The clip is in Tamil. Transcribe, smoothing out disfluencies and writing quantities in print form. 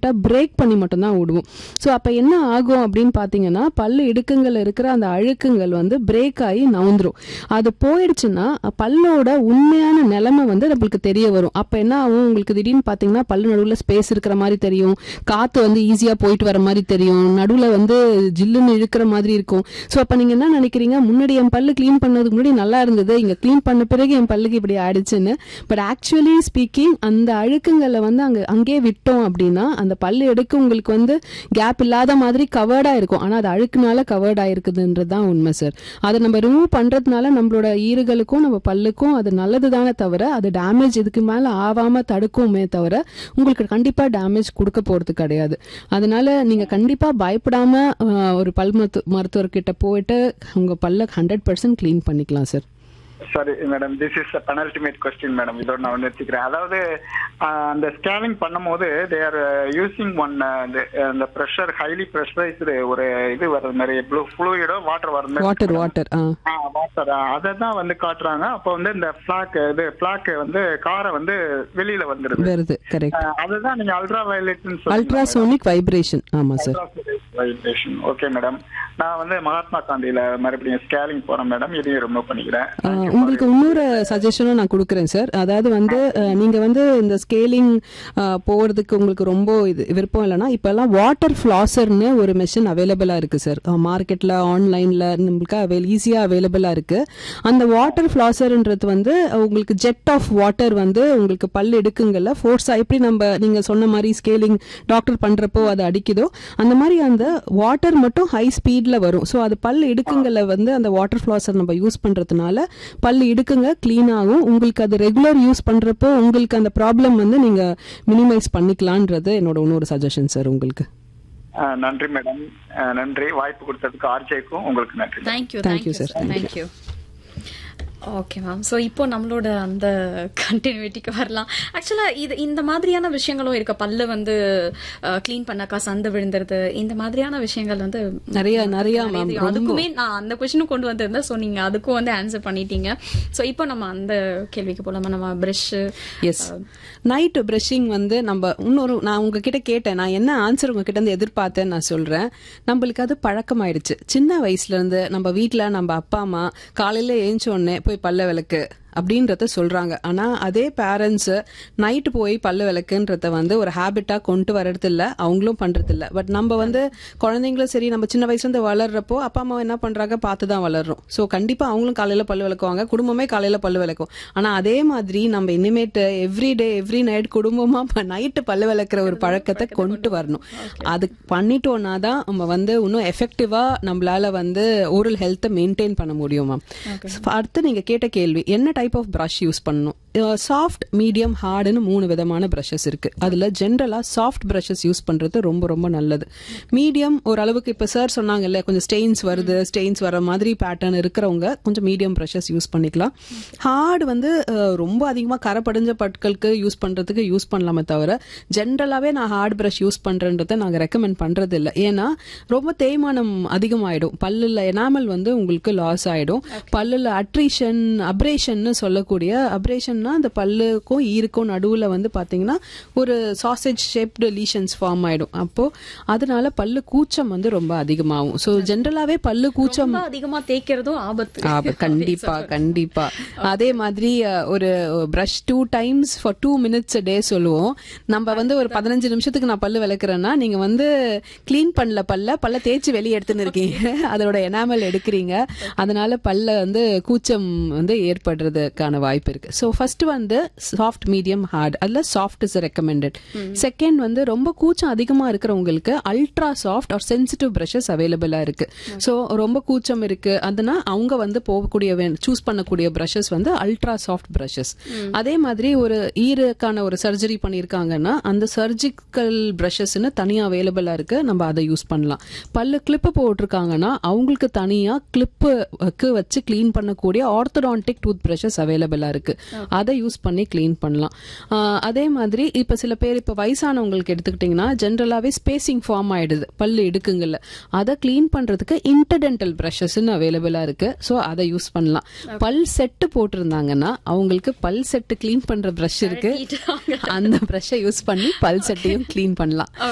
லைட்டா பிரேக் பண்ணி மட்டும் தான் விடுவோம். ஸோ அப்ப என்ன ஆகும் அப்படின்னு பாத்தீங்கன்னா பல்லு இடுக்குங்கள் இருக்கிற அந்த அழுக்குங்கள் வந்து பிரேக் ஆகி நவுந்துரும். அது போயிடுச்சுன்னா பல்லோட உண்மையான நிலைமை வந்து நம்மளுக்கு தெரிய வரும். அப்ப என்ன ஆகும், உங்களுக்கு திடீர்னு பாத்தீங்கன்னா பல்லு நடுவுல ஸ்பேஸ் இருக்கிற மாதிரி தெரியும், காத்து வந்து ஈஸியா போயிட்டு வர மாதிரி தெரியும், நடுவுல வந்து ஜில்லுன்னு இழுக்கிற மாதிரி இருக்கும். ஸோ அப்ப நீங்க என்ன நினைக்கிறீங்க, முன்னாடி என் பல்லு கிளீன் பண்ணதுக்கு முன்னாடி நல்லா இருந்தது, இங்க கிளீன் பண்ண பிறகு என் பல்லுக்கு இப்படி ஆயிடுச்சுன்னு. பட் ஆக்சுவலி ஸ்பீக்கிங் அந்த அழுக்குங்களை வந்து அங்கே விட்டோம் அப்படின்னா அந்த பல்லு எடுக்க உங்களுக்கு வந்து கேப் இல்லாத மாதிரி கவர்டா இருக்கும். ஆனா அது அழுக்குனால கவர்ட் ஆயிருக்குதுன்றதுதான் உண்மை சார். அதை நம்ம ரிமூவ் பண்றதுனால நம்மளோட ஈறுகளுக்கும் நம்ம பல்லுக்கும் அது நல்லதுதானே தவிர அது டேமேஜ் இதுக்கு மேல ஆகாம தடுக்குமே தவிர உங்களுக்கு கண்டிப்பா டேமேஜ் கொடுக்க போறது கிடையாது. அதனால நீங்க கண்டிப்பா பயப்படாம ஒரு பல் மருத்துவர்கிட்ட போயிட்டு உங்க பல்ல 100% கிளீன் பண்ணிக்கலாம் sir. Sorry madam, this is penultimate question madam. இதோட நான் நிறுத்திக்கிறேன். அதாவது அந்த ஸ்கேனிங் பண்ணும்போது தே ஆர் யூசிங் ஒன் அந்த ப்ரெஷர் ஹைலி ப்ரெஷரைஸ்டு ஒரு இது வர்றது மாதிரி ஃப்ளூயிடோ வாட்டர் வர்றது வாட்டர் அதை தான் வந்து காட்டுறாங்க. அப்போ வந்து இந்த பிளாக் வந்து காரை வந்து வெளியில வந்துருது. அதுதான் நீங்க அல்ட்ராசோனிக் வைப்ரேஷன். ஆமா சார், வைப்ரேஷன். ஓகே மேடம், நான் வந்து மகாத்மா காந்தியில மறுபடியும் ஸ்கேனிங் போறேன் மேடம். இதையும் ரிமூவ் பண்ணிக்கிறேன். உங்களுக்கு இன்னொரு சஜஷனும் நான் கொடுக்குறேன் சார். அதாவது வந்து நீங்க வந்து இந்த ஸ்கேலிங் போறதுக்கு உங்களுக்கு ரொம்ப விருப்பம் இல்லைன்னா இப்ப எல்லாம் வாட்டர் ஃபிளாசர்னு ஒரு மெஷின் அவைலபிளா இருக்கு சார். மார்க்கெட்ல ஆன்லைன்ல நம்மளுக்கு ஈஸியா அவைலபிளா இருக்கு. அந்த வாட்டர் ஃபிளாசர்ன்றது வந்து உங்களுக்கு ஜெட் ஆஃப் வாட்டர் வந்து உங்களுக்கு பல் எடுக்குங்கல்ல ஃபோர்ஸா எப்படி நீங்க சொன்ன மாதிரி ஸ்கேலிங் டாக்டர் பண்றப்போ அது அடிக்குதோ அந்த மாதிரி அந்த வாட்டர் மட்டும் ஹை ஸ்பீட்ல வரும். ஸோ அது பல் எடுக்குங்கல்ல வந்து அந்த வாட்டர் ஃபிளாசர் நம்ம யூஸ் பண்றதுனால பல்லு இடுக்குங்க கிளீன் ஆகும். உங்களுக்கு அது ரெகுலர் யூஸ் பண்றப்போ உங்களுக்கு அந்த ப்ராப்ளம் வந்து நீங்க மினிமைஸ் பண்ணிக்கலாம்ன்றது என்னோட இன்னொரு சஜஷன் சார் உங்களுக்கு. நன்றி மேடம், நன்றி. வாய்ப்பு கொடுத்ததுக்கு ஆர்ஜேக்கும் உங்களுக்கு நன்றி. Thank you sir. Thank you. Okay ma'am. So இப்போ நம்மளோட அந்த கண்டினியூட்டிக்கு வரலாம். ஆக்சுவலாக இந்த மாதிரியான விஷயங்களும் இருக்கு. பல்லு வந்து கிளீன் பண்ணாக்கா சந்து விழுந்துருது, இந்த மாதிரியான விஷயங்கள் வந்து நிறைய அதுக்குமே நான் அந்த கொஸ்டினும் கொண்டு வந்திருந்தேன். ஸோ நீங்க அதுக்கும் வந்து ஆன்சர் பண்ணிட்டீங்க. ஸோ இப்போ நம்ம அந்த கேள்விக்கு போலாமா? நம்ம பிரஷ் நைட் பிரஷிங் வந்து நம்ம நான் உங்ககிட்ட கேட்டேன், நான் என்ன ஆன்சர் உங்ககிட்ட இருந்து எதிர்பார்த்தேன் நான் சொல்றேன். நம்மளுக்கு அது பழக்கமாயிடுச்சு. சின்ன வயசுல இருந்து நம்ம வீட்டுல நம்ம அப்பா அம்மா காலையில எழுந்த உடனே போய் பல்ல விளக்கு அப்படின்றத சொல்றாங்க. ஆனா அதே பேரண்ட்ஸ் நைட்டு போய் பல்லு விளக்குன்றத வந்து ஒரு ஹேபிட்டா கொண்டு வர்றது இல்ல, அவங்களும் பண்றது இல்ல. பட் நம்ம வந்து குழந்தைங்களும் சரி நம்ம சின்ன வயசுல இருந்து வளர்றப்போ அப்பா அம்மா என்ன பண்றாங்க பார்த்துதான் வளர்றோம். ஸோ கண்டிப்பா அவங்களும் காலையில பல்லு விளக்குவாங்க, குடும்பமே காலையில பல்லு விளக்கும். ஆனா அதே மாதிரி நம்ம இனிமேட்டு எவ்ரி டே எவ்ரி நைட் குடும்பமா நைட்டு பல்லு விளக்குற ஒரு பழக்கத்தை கொண்டு வரணும். அது பண்ணிட்டோம்னா தான் நம்ம வந்து இன்னும் எஃபெக்டிவா நம்மளால வந்து ஓரல் ஹெல்த்தை மெயின்டைன் பண்ண முடியும் மேம். அடுத்து நீங்க கேட்ட கேள்வி என்ன டைப் ஆஃப் பிரஷ் யூஸ் பண்ணணும். சாஃப்ட், மீடியம், ஹார்டுன்னு 3 விதமான பிரஷஸ் இருக்கு. அதுல ஜென்ரலா சாஃப்ட் பிரஷஸ் யூஸ் பண்றது ரொம்ப ரொம்ப நல்லது. மீடியம் ஓரளவுக்கு இப்ப சார் சொன்னாங்கல்ல கொஞ்சம் ஸ்டெயின்ஸ் வர மாதிரி பேட்டர்ன் இருக்கிறவங்க கொஞ்சம் மீடியம் பிரஷஸ் யூஸ் பண்ணிக்கலாம். ஹார்டு வந்து ரொம்ப அதிகமா கரை படிஞ்ச பற்களுக்கு யூஸ் பண்றதுக்கு யூஸ் பண்ணலாமே தவிர ஜென்ரலாவே நான் ஹார்ட் பிரஷ் யூஸ் பண்றேன்றதை நாங்க ரெக்கமெண்ட் பண்றது இல்லை. ஏன்னா ரொம்ப தேய்மானம் அதிகமாயிடும், பல்லுல எனாமல் வந்து உங்களுக்கு லாஸ் ஆயிடும். பல்லுல அப்ரேஷன் சொல்லக்கூடிய அப்ரேஷன் அந்த பல்லுக்கும் ஈருக்கும் நடுவுல வந்து பாத்தீங்கன்னா ஒரு சாசேஜ் ஷேப்டு லீஷன்ஸ் ஃபார்ம் ஆயிடும். அப்போ அதனால பல்லு கூச்சம் வந்து ரொம்ப அதிகமாகும். சோ ஜென்ரலாவே பல்லு கூச்சம் அதிகமா தேய்க்கிறதும் ஆபத்து. கண்டிப்பா. அதே மாதிரி ஒரு brush 2 times for 2 minutes a day சொல்லுவோம். நம்ம வந்து ஒரு 15 நிமிஷத்துக்கு நான் பல்லு விளக்குறேன்னா நீங்க வந்து கிளீன் பண்ணல பல்ல தேய்ச்சி வெளியே எடுத்துன்னு இருக்கீங்க, அதோட எனாமல் எடுக்கிறீங்க. அதனால பல்ல வந்து கூச்சம் வந்து ஏற்படுறதுக்கான வாய்ப்பு இருக்கு. சோ ஃபர்ஸ்ட் வந்து சாஃப்ட், மீடியம், ஹார்ட். அதுல சாஃப்ட் இஸ் ரெக்கமெண்டட். செகண்ட் வந்து ரொம்ப கூச்சம் அதிகமா இருக்கிறவங்களுக்கு ultra soft R sensitive precious அவைலபிளா இருக்கு. சோ ரொம்ப கூச்சம் இருக்கு அதனா அவங்க வந்து சூஸ் பண்ணக்கூடிய பிரஷஸ் வந்து அல்ட்ரா சாஃப்ட் பிரஷஸ். அதே மாதிரி ஒரு ஈருக்கான ஒரு சர்ஜரி பண்ணிருக்காங்கன்னா அந்த சர்ஜிக்கல் பிரஷஸ்ன்னு தனியா அவைலபிளா இருக்கு, நம்ம அதை யூஸ் பண்ணலாம். பல்லு கிளிப்பு போட்டிருக்காங்கன்னா அவங்களுக்கு தனியா கிளிப்புக்கு வச்சு கிளீன் பண்ணக்கூடிய ஆர்த்தோடான்டிக் டூத் பிரஷஸ் அவைலபிளா இருக்கு, அதை யூஸ் பண்ணி கிளீன் பண்ணலாம். அதே மாதிரி இப்ப சில பேர் இப்ப வயசானவங்களுக்கு எடுத்துக்கிட்டீங்கன்னா ஜென்ரலாவே ஸ்பேசிங் ஃபார்ம் ஆயிடுது பல்லு இடுக்குங்கள்ல, அதை கிளீன் பண்றதுக்கு இன்டர்டென்டல் பிரஷஸ் அவைலபிளா இருக்கு. சோ அதை யூஸ் பண்ணலாம். பல் செட்டு போட்டிருந்தாங்கன்னா அவங்களுக்கு பல் செட்டு கிளீன் பண்ற பிரஷ் இருக்கு, அந்த பிரஷை யூஸ் பண்ணி பல் செட்டையும் கிளீன் பண்ணலாம்.